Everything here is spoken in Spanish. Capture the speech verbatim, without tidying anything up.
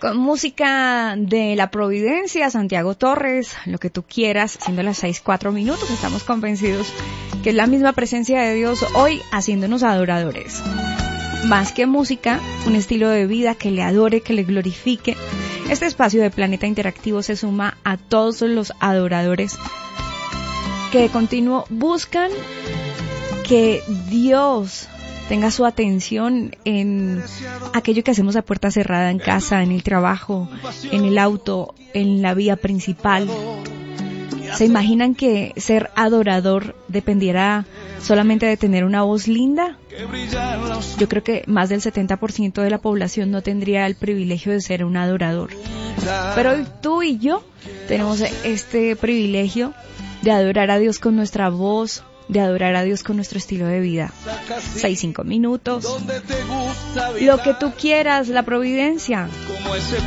Con música de La Providencia, Santiago Torres, lo que tú quieras, siendo las seis, cuatro minutos, estamos convencidos que es la misma presencia de Dios hoy haciéndonos adoradores. Más que música, un estilo de vida que le adore, que le glorifique. Este espacio de Planeta Interactivo se suma a todos los adoradores que de continuo buscan que Dios tenga su atención en aquello que hacemos a puerta cerrada en casa, en el trabajo, en el auto, en la vía principal. ¿Se imaginan que ser adorador dependiera solamente de tener una voz linda? Yo creo que más del setenta por ciento de la población no tendría el privilegio de ser un adorador. Pero hoy tú y yo tenemos este privilegio de adorar a Dios con nuestra voz, de adorar a Dios con nuestro estilo de vida. Seis, cinco minutos. Lo que tú quieras, La Providencia.